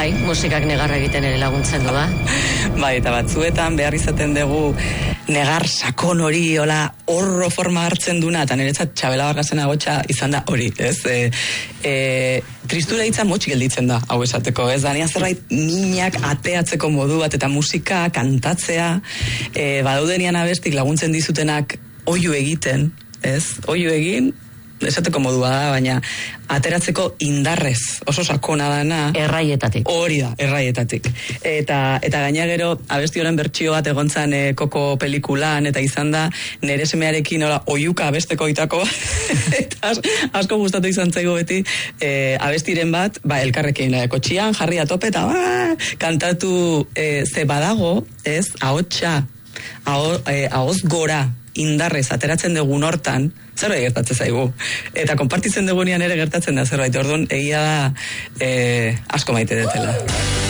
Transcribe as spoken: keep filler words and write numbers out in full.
Bai, musikak negarra egiten ere laguntzen du, ba. Bai, eta batzuetan behar izaten dugu negar sakon hori, hola, horro forma hartzen duna, eta niretzat Txabela Vargasen agotxa izan da hori, ez? E, e, tristura hitza motx gelditzen da, hau esateko, ez? Dania zerbait minak ateatzeko modu bat, eta musika, kantatzea, e, badaudenian abestik laguntzen dizutenak oihu egiten, ez? Oihu egin, esateko modua da, baina ateratzeko indarrez, oso sakona dana. Erraietatik. Hori da, erraietatik. Eta, eta gaina gero, abesti honen bertsio bat egontzan e, koko pelikulan, eta izan da, nere semearekin hola, oiuka abesteko itako, eta as, asko gustatu izan zaigu beti, e, abestiren bat, ba, elkarrekin, e, kotxian, jarri atope, eta ba, kantatu e, ze badago, ez, ahotsa, aho, e, ahoz gora, indarrez ateratzen dugun hortan, zerbait gertatzen zaigu. Eta konpartitzen dugunean ere gertatzen da zerbait. Orduan, egia da eh, asko maite detela.